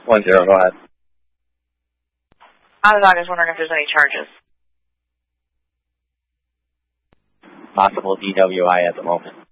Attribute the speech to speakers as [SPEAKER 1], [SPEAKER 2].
[SPEAKER 1] 10, go ahead.
[SPEAKER 2] Onondaga is wondering if there's any charges.
[SPEAKER 1] Possible DWI at the moment.